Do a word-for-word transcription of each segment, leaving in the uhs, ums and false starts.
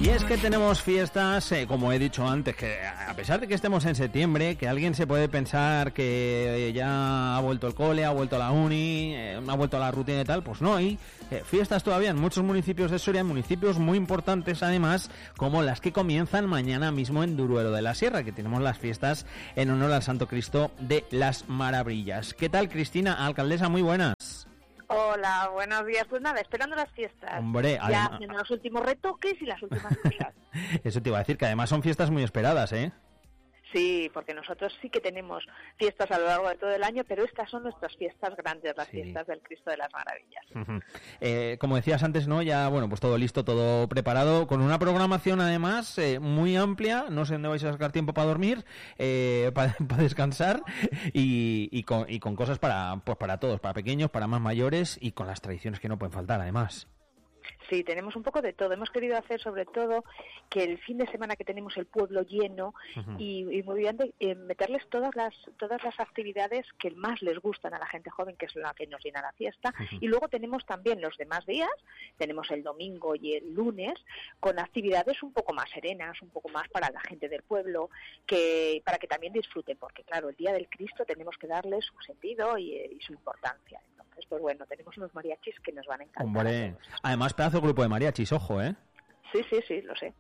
Y es que tenemos fiestas, eh, como he dicho antes, que a pesar de que estemos en septiembre, que alguien se puede pensar que ya ha vuelto el cole, ha vuelto la uni, eh, ha vuelto la rutina y tal, pues no, hay eh, fiestas todavía en muchos municipios de Soria, municipios muy importantes además, como las que comienzan mañana mismo en Duruelo de la Sierra, que tenemos las fiestas en honor al Santo Cristo de las Maravillas. ¿Qué tal, Cristina, alcaldesa? Muy buenas. Hola, buenos días. Pues nada, esperando las fiestas. Hombre, ya además... haciendo los últimos retoques y las últimas cosas. Eso te iba a decir, que además son fiestas muy esperadas, ¿eh? Sí, porque nosotros sí que tenemos fiestas a lo largo de todo el año, pero estas son nuestras fiestas grandes, las sí. fiestas del Cristo de las Maravillas. Uh-huh. Eh, como decías antes, ¿no? Ya, bueno, pues todo listo, todo preparado, con una programación además eh, muy amplia, no sé dónde vais a sacar tiempo para dormir, eh, para, para descansar y, y, con, y con cosas para, pues para todos, para pequeños, para más mayores y con las tradiciones que no pueden faltar además. Sí, tenemos un poco de todo. Hemos querido hacer sobre todo que el fin de semana que tenemos el pueblo lleno uh-huh. y, y muy bien de, eh, meterles todas las todas las actividades que más les gustan a la gente joven, que es la que nos llena la fiesta. Uh-huh. Y luego tenemos también los demás días, tenemos el domingo y el lunes, con actividades un poco más serenas, un poco más para la gente del pueblo, que para que también disfruten, porque claro, el Día del Cristo tenemos que darle su sentido y, y su importancia. Entonces, pues bueno, tenemos unos mariachis que nos van a encantar. Hombre, además pedazo grupo de mariachis, ojo, ¿eh? Sí, sí, sí, lo sé.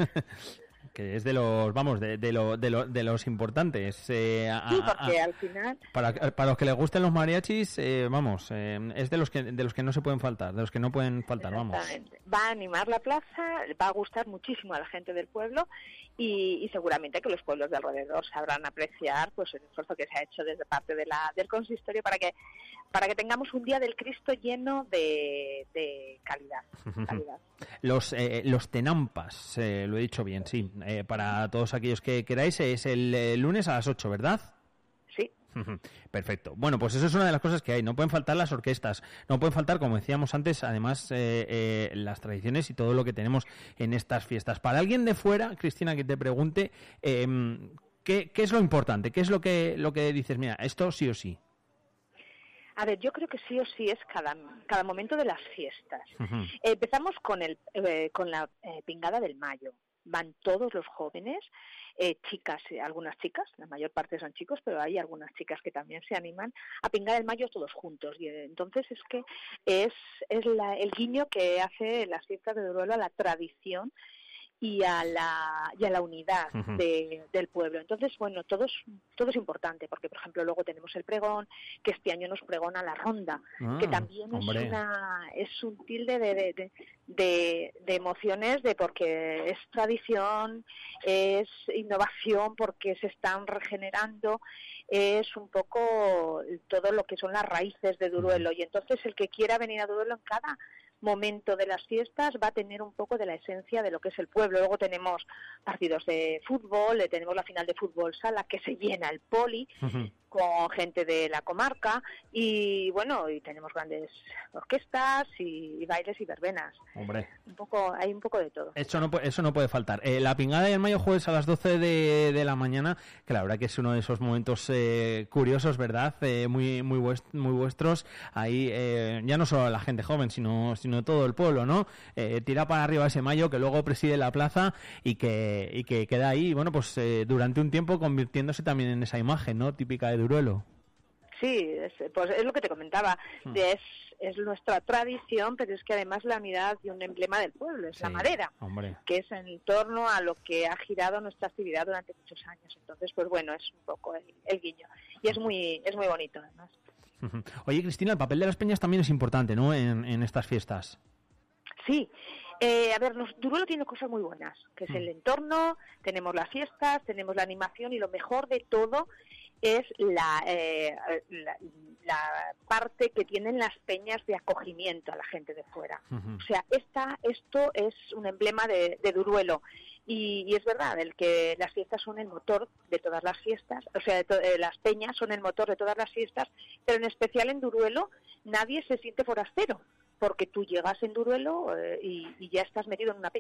Que es de los, vamos, de, de, lo, de, lo, de los importantes. Eh, a, sí, porque a, al final... Para, para los que les gusten los mariachis, eh, vamos, eh, es de los que de los que no se pueden faltar, de los que no pueden faltar, vamos. Va a animar la plaza, va a gustar muchísimo a la gente del pueblo y, y seguramente que los pueblos de alrededor sabrán apreciar pues el esfuerzo que se ha hecho desde parte de la del consistorio para que para que tengamos un Día del Cristo lleno de, de calidad. calidad. Los eh, los tenampas, eh, lo he dicho bien, sí. Eh, para todos aquellos que queráis, es el eh, lunes a las ocho, ¿verdad? Sí. Perfecto. Bueno, pues eso es una de las cosas que hay. No pueden faltar las orquestas, no pueden faltar, como decíamos antes, además eh, eh, las tradiciones y todo lo que tenemos en estas fiestas. Para alguien de fuera, Cristina, que te pregunte, eh, ¿qué, qué es lo importante? ¿Qué es lo que lo que dices? Mira, esto sí o sí. A ver, yo creo que sí o sí es cada cada momento de las fiestas. Uh-huh. Eh, empezamos con el eh, con la eh, pingada del mayo. Van todos los jóvenes, eh, chicas, eh, algunas chicas, la mayor parte son chicos, pero hay algunas chicas que también se animan a pingar el mayo todos juntos. Y eh, entonces es que es es la, el guiño que hace las fiestas de Duruelo a la tradición y a la y a la unidad uh-huh. de, del pueblo. Entonces, bueno, todo es, todo es importante, porque, por ejemplo, luego tenemos el pregón, que este año nos pregona la ronda, ah, que también hombre. es una es un tilde de, de, de, de, de emociones, de porque es tradición, es innovación, porque se están regenerando, es un poco todo lo que son las raíces de Duruelo. Y entonces el que quiera venir a Duruelo en cada momento de las fiestas va a tener un poco de la esencia de lo que es el pueblo. Luego tenemos partidos de fútbol, tenemos la final de fútbol sala que se llena el poli uh-huh. con gente de la comarca y bueno, y tenemos grandes orquestas y, y bailes y verbenas. Hombre, un poco hay un poco de todo. Eso no eso no puede faltar. Eh, la pingada del mayo jueves a las doce de, de la mañana, que la verdad que es uno de esos momentos eh, curiosos, ¿verdad? Eh, muy muy vuest- muy vuestros. Ahí eh, ya no solo la gente joven, sino sino todo el pueblo, ¿no? Eh, tira para arriba ese mayo que luego preside la plaza y que y que queda ahí, bueno, pues eh, durante un tiempo convirtiéndose también en esa imagen, ¿no? Típica de Duruelo. Sí, es, pues es lo que te comentaba, hmm. es, es nuestra tradición, pero es que además la unidad y un emblema del pueblo, es sí, la madera, hombre. que es en torno a lo que ha girado nuestra actividad durante muchos años. Entonces, pues bueno, es un poco el, el guiño. Y es muy es muy bonito, además. Oye, Cristina, el papel de las peñas también es importante, ¿no?, en, en estas fiestas. Sí. Eh, a ver, nos, Duruelo tiene cosas muy buenas, que es el entorno, tenemos las fiestas, tenemos la animación y lo mejor de todo es la, eh, la, la parte que tienen las peñas de acogimiento a la gente de fuera. Uh-huh. O sea, esta, esto es un emblema de, de Duruelo. Y, y es verdad, el que las fiestas son el motor de todas las fiestas, o sea, de to- eh, las peñas son el motor de todas las fiestas, pero en especial en Duruelo nadie se siente forastero, porque tú llegas en Duruelo eh, y, y ya estás metido en una peña.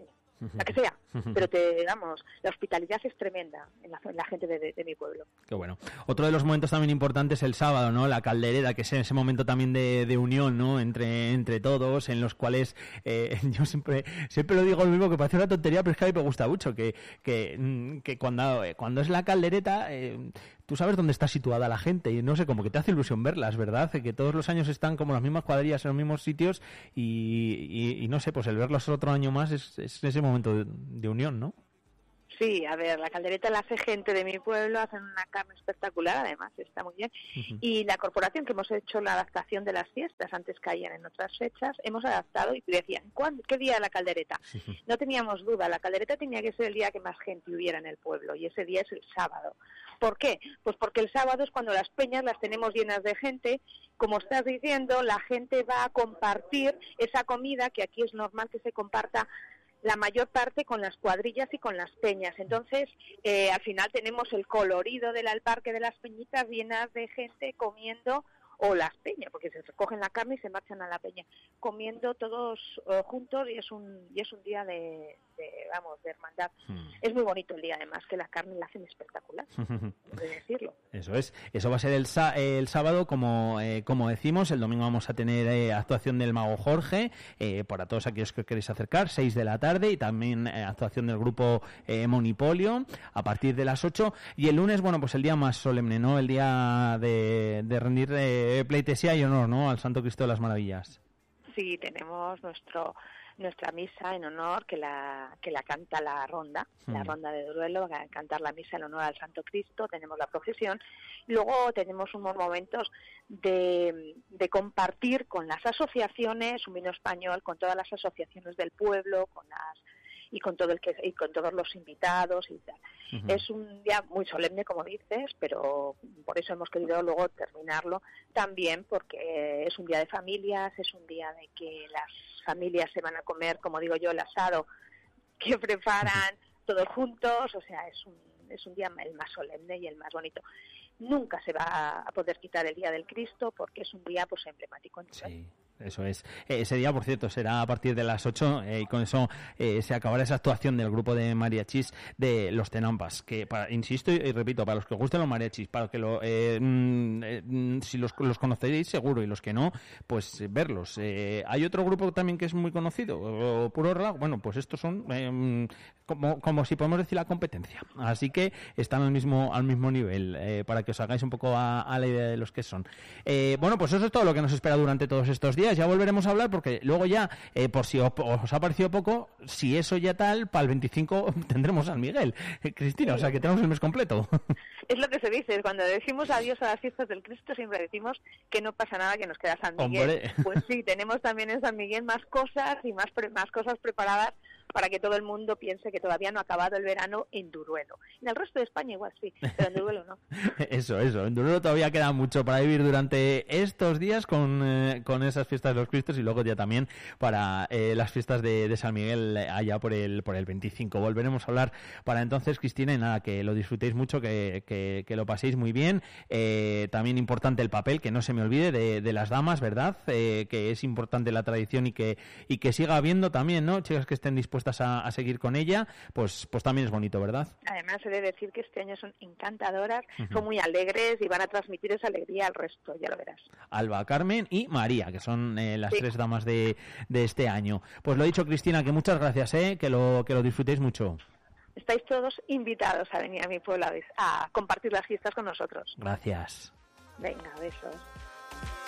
la que sea, pero te, vamos, la hospitalidad es tremenda en la, en la gente de, de, de mi pueblo. Qué bueno. Otro de los momentos también importantes es el sábado, ¿no? La caldereta, que es ese momento también de, de unión, ¿no? Entre, entre todos, en los cuales eh, yo siempre siempre lo digo lo mismo, que parece una tontería, pero es que a mí me gusta mucho, que, que, que cuando, cuando es la caldereta, eh, tú sabes dónde está situada la gente, y no sé, como que te hace ilusión verlas, ¿verdad? Que todos los años están como las mismas cuadrillas en los mismos sitios, y, y, y no sé, pues el verlos otro año más es, es ese momento de, de unión, ¿no? Sí, a ver, la caldereta la hace gente de mi pueblo, hacen una carne espectacular, además está muy bien. Uh-huh. Y la corporación, que hemos hecho la adaptación de las fiestas, antes caían en otras fechas, hemos adaptado y decían, ¿qué día la caldereta? Uh-huh. No teníamos duda, la caldereta tenía que ser el día que más gente hubiera en el pueblo, y ese día es el sábado. ¿Por qué? Pues porque el sábado es cuando las peñas las tenemos llenas de gente, como estás diciendo, la gente va a compartir esa comida, que aquí es normal que se comparta la mayor parte con las cuadrillas y con las peñas. Entonces, eh, al final tenemos el colorido del parque de las peñitas llenas de gente comiendo, o las peñas, porque se recogen la carne y se marchan a la peña, comiendo todos uh, juntos, y es un y es un día de, de vamos, de hermandad. Hmm. Es muy bonito el día, además, que la carne la hacen espectacular, de decirlo. Eso es, eso va a ser el, el sábado, como eh, como decimos. El domingo vamos a tener eh, actuación del Mago Jorge, eh, para todos aquellos que queréis acercar, seis de la tarde, y también eh, actuación del grupo eh, Monipolio a partir de las ocho, y el lunes, bueno, pues el día más solemne, ¿no? El día de, de rendir eh, pleitesía y honor, ¿no? Al Santo Cristo de las Maravillas. Sí, tenemos nuestro nuestra misa en honor, que la que la canta la ronda, hmm. la ronda de Duruelo, va a cantar la misa en honor al Santo Cristo, tenemos la procesión, luego tenemos unos momentos de, de compartir con las asociaciones, un vino español, con todas las asociaciones del pueblo, con las y con todo el que y con todos los invitados y tal. Uh-huh. Es un día muy solemne, como dices, pero por eso hemos querido luego terminarlo también, porque es un día de familias, es un día de que las familias se van a comer, como digo yo, el asado que preparan uh-huh. todos juntos, o sea, es un es un día el más solemne y el más bonito. Nunca se va a poder quitar el Día del Cristo, porque es un día pues emblemático. Sí. Eso es. Eh, ese día, por cierto, será a partir de las ocho, eh, y con eso eh, se acabará esa actuación del grupo de mariachis de los Tenampas, que, para, insisto y, y repito, para los que os gusten los mariachis, para que lo, eh, mm, si los, los conoceréis seguro, y los que no, pues eh, verlos. Eh, hay otro grupo también que es muy conocido, o, o Puro Relajo. Bueno, pues estos son eh, como, como si podemos decir la competencia. Así que están al mismo al mismo nivel, eh, para que os hagáis un poco a, a la idea de los que son. Eh, bueno, pues eso es todo lo que nos espera durante todos estos días. Ya volveremos a hablar, porque luego ya, eh, por si os, os ha parecido poco, si eso ya tal, para el veinticinco tendremos San Miguel, eh, Cristina, sí. O sea que tenemos el mes completo. Es lo que se dice, cuando decimos adiós a las fiestas del Cristo siempre decimos que no pasa nada, que nos queda San Miguel. Hombre. Pues sí, tenemos también en San Miguel más cosas y más, pre- más cosas preparadas para que todo el mundo piense que todavía no ha acabado el verano en Duruelo. En el resto de España igual sí, pero en Duruelo no. Eso, eso. En Duruelo todavía queda mucho para vivir durante estos días con, eh, con esas fiestas de los Cristos, y luego ya también para eh, las fiestas de, de San Miguel allá por el por el veinticinco. Volveremos a hablar para entonces, Cristina, y nada, que lo disfrutéis mucho, que, que, que lo paséis muy bien. Eh, también importante el papel, que no se me olvide, de, de las damas, ¿verdad? Eh, que es importante la tradición, y que y que siga habiendo también, ¿no? Chicas que estén dispuestas A, a seguir con ella, pues pues también es bonito, ¿verdad? Además, he de decir que este año son encantadoras, uh-huh. son muy alegres y van a transmitir esa alegría al resto, ya lo verás. Alba, Carmen y María, que son eh, las sí. tres damas de, de este año. Pues lo dicho, Cristina, que muchas gracias, ¿eh? que lo que lo disfrutéis mucho. Estáis todos invitados a venir a mi pueblo a compartir las fiestas con nosotros. Gracias. Venga, besos.